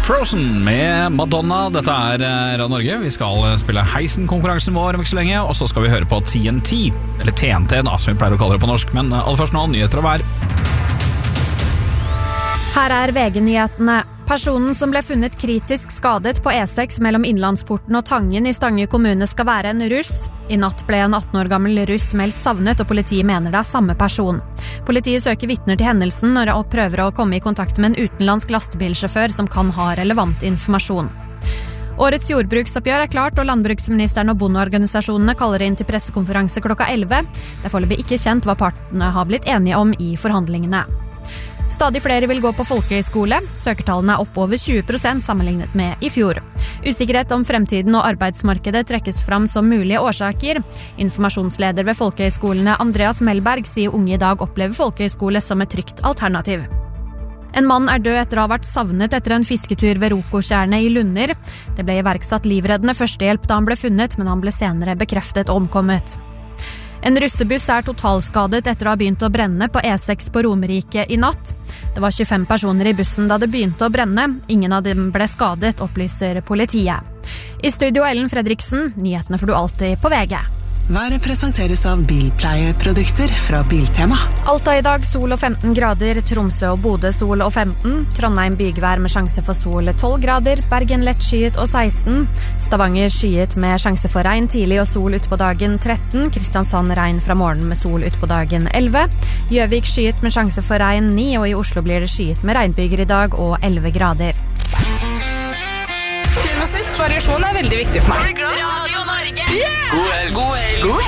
Frozen med Madonna. Dette Radio Norge. Vi skal spille Heisen-konkurransen vår om ikke så lenge, og så skal vi høre på TNT, eller TNT da, som vi pleier å kalle det på norsk, men aller først nå, nyheter og vær. Her VG-nyhetene. Personen som ble funnet kritisk skadet på E6 mellom Innlandsporten og Tangen i Stange kommune skal være en russ. I natt ble en 18 år gammel russ meldt savnet, og politiet mener det samme person. Politiet søker vitner til hendelsen og prøver å komme i kontakt med en utenlandsk lastebilsjåfør som kan ha relevant informasjon. Årets jordbruksoppgjør klart, og landbruksministeren og bondeorganisasjonene kaller inn til pressekonferanse klokka 11. Det foreløpig ikke kjent hva partene har blitt enige om i forhandlingene. Stadig flere vil gå på folkehøyskole. Søkertallene opp over 20% sammenlignet med i fjor. Usikkerhet om fremtiden og arbeidsmarkedet trekkes fram som mulige årsaker. Informasjonsleder ved folkehøyskolene Andreas Melberg sier unge i dag opplever folkehøyskole som et trygt alternativ. En mann død etter å ha vært savnet etter en fisketur ved Rokotjernet i Lunder. Det ble iverksatt livreddende førstehjelp da han ble funnet, men han ble senere bekreftet omkommet. En russebuss totalskadet etter å ha begynt å brenne på E6 på Romerike i natt. Det var 25 personer i bussen da det begynte å brenne. Ingen av dem ble skadet, opplyser politiet. I studio Ellen Fredriksen, nyhetene får du alltid på VG. Været presenteres av bilpleieprodukter fra Biltema. Alta i dag sol og 15 grader, Tromsø og Bodø sol og 15, Trondheim bygvær med sjanse for sol 12 grader, Bergen lett skyet og 16, Stavanger skyet med sjanse for regn tidlig og sol ut på dagen 13, Kristiansand regn fra morgenen med sol ut på dagen 11, Gjøvik skyet med sjanse for regn 9, og i Oslo blir det skyet med regnbyger i dag og 11 grader. Musikk, variasjon veldig viktig for meg. Radio Norge! Yeah! God helg!